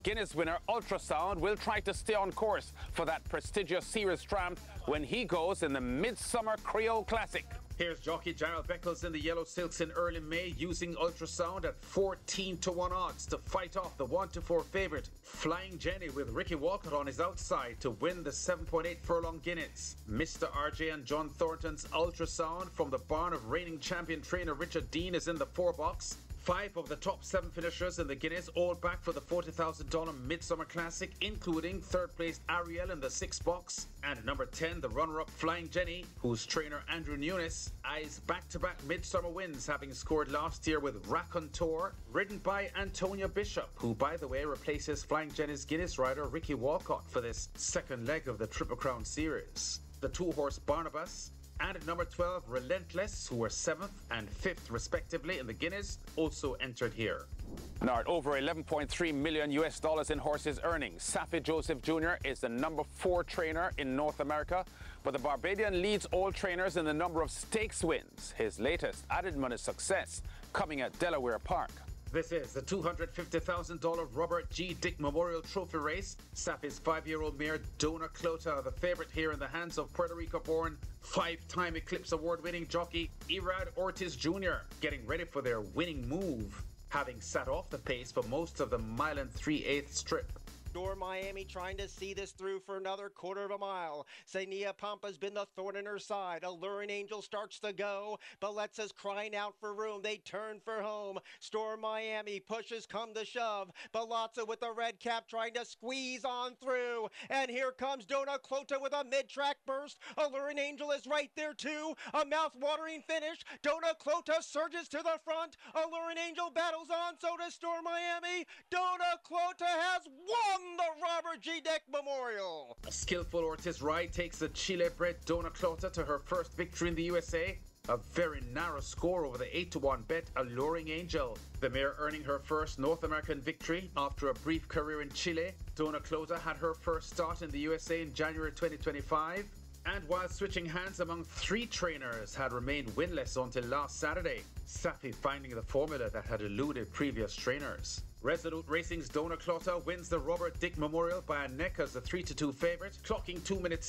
Guinness winner Ultrasound will try to stay on course for that prestigious series triumph when he goes in the Midsummer Creole Classic. Here's jockey Gerald Beckles in the yellow silks in early May, using Ultrasound at 14-1 odds to fight off the 1-4 favourite Flying Jenny, with Ricky Walcott on his outside to win the 7.8 furlong Guinness. Mr. RJ and John Thornton's Ultrasound from the barn of reigning champion trainer Richard Dean is in the 4 box. 5 of the top 7 finishers in the Guinness all back for the $40,000 Midsummer Classic, including third place Ariel in the 6 box, and number 10, the runner-up Flying Jenny, whose trainer Andrew Nunes eyes back-to-back Midsummer wins, having scored last year with Raconteur, ridden by Antonia Bishop, who, by the way, replaces Flying Jenny's Guinness rider Ricky Walcott for this second leg of the Triple Crown Series. The 2-horse Barnabas and at number 12, Relentless, who were 7th and 5th respectively in the Guinness, also entered here. Now at over $11.3 million in horses earnings, Saffie Joseph Jr. is the number 4 trainer in North America, but the Barbadian leads all trainers in the number of stakes wins. His latest added money success coming at Delaware Park. This is the $250,000 Robert G. Dick Memorial Trophy race. Saffie's 5-year-old mare Dona Clota, the favorite here in the hands of Puerto Rico-born 5-time Eclipse Award-winning jockey Irad Ortiz Jr., getting ready for their winning move, having sat off the pace for most of the 1 3/8 strip. Door Miami trying to see this through for another quarter of a mile. Sania Pampa's been the thorn in her side. Alluring Angel starts to go. Balletza's crying out for room. They turn for home. Storm Miami pushes come to shove. Balazza with the red cap trying to squeeze on through. And here comes Dona Clota with a mid-track burst. Alluring Angel is right there too. A mouth-watering finish. Dona Clota surges to the front. Alluring Angel battles on. So does Storm Miami. Dona Clota has won the Robert G. Dick Memorial. A skillful Ortiz ride takes the Chile-bred Dona Clota to her first victory in the USA. A very narrow score over the 8-1 bet Alluring Angel. The mare earning her first North American victory after a brief career in Chile. Dona Clota had her first start in the USA in January 2025. And while switching hands among 3 trainers, had remained winless until last Saturday. Saffie finding the formula that had eluded previous trainers. Resolute Racing's Dona Clota wins the Robert Dick Memorial by a neck as the 3-2 favourite, clocking 2 minutes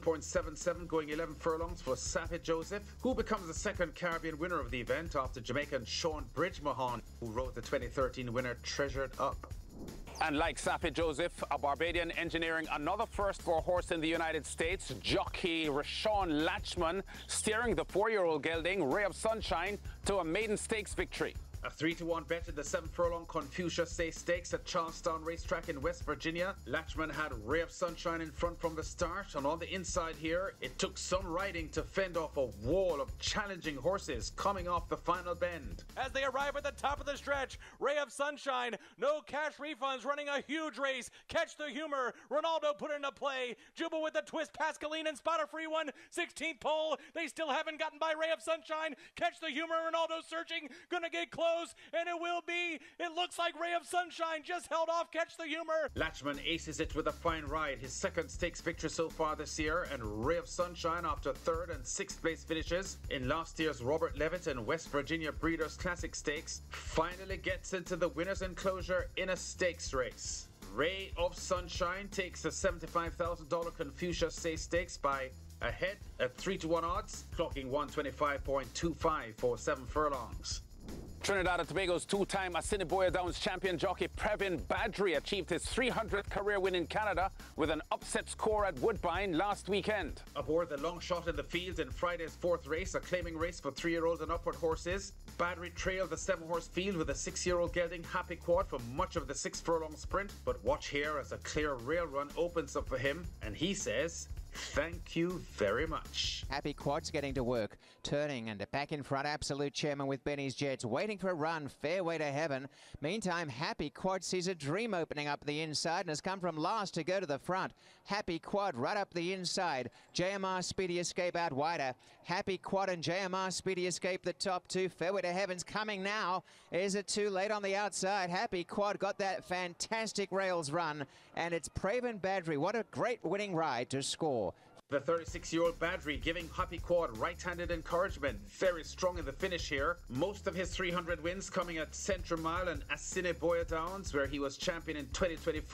16.77, going 11 furlongs for Saffie Joseph, who becomes the second Caribbean winner of the event after Jamaican Sean Bridgmahon, who rode the 2013 winner Treasured Up. And like Saffie Joseph, a Barbadian engineering another first for a horse in the United States, jockey Rashawn Latchman steering the 4-year-old gelding Ray of Sunshine to a maiden stakes victory. A 3-1 bet in the 7 furlong Confucius Say Stakes at Charlestown Racetrack in West Virginia. Latchman had Ray of Sunshine in front from the start, and on the inside here, it took some riding to fend off a wall of challenging horses coming off the final bend. As they arrive at the top of the stretch, Ray of Sunshine, no cash refunds, running a huge race. Catch the Humor, Ronaldo put into play. Jubal with the twist, Pascaline and Spotter Free one, 16th pole. They still haven't gotten by Ray of Sunshine. Catch the Humor, Ronaldo searching, gonna get close. And it will be. It looks like Ray of Sunshine just held off Catch the Humor. Latchman aces it with a fine ride, his second stakes victory so far this year, and Ray of Sunshine, after 3rd and 6th place finishes in last year's Robert Levitt and West Virginia Breeders' Classic Stakes, finally gets into the winner's enclosure in a stakes race. Ray of Sunshine takes the $75,000 Confucius Say Stakes by a head at 3-1 odds, clocking 125.25 for 7 furlongs. Trinidad and Tobago's 2-time Assiniboia Downs champion jockey Previn Badri achieved his 300th career win in Canada with an upset score at Woodbine last weekend. Aboard the long shot in the field in Friday's 4th race, a claiming race for 3-year-old and upward horses, Badri trailed the 7-horse field with a 6-year-old gelding Happy Quad for much of the 6 furlong sprint. But watch here as a clear rail run opens up for him, and he says, "Thank you very much." Happy Quad's getting to work, turning and back in front. Absolute Chairman with Benny's Jets, waiting for a run, fairway to heaven. Meantime, Happy Quad sees a dream opening up the inside and has come from last to go to the front. Happy Quad right up the inside. JMR Speedy Escape out wider. Happy Quad and JMR Speedy Escape the top 2. Fairway to heaven's coming now. Is it too late on the outside? Happy Quad got that fantastic rails run, and it's Previn Badri. What a great winning ride to score. The 36-year-old Badri giving Happy Quad right-handed encouragement. Very strong in the finish here. Most of his 300 wins coming at Central Mile and Assiniboia Downs, where he was champion in 2024.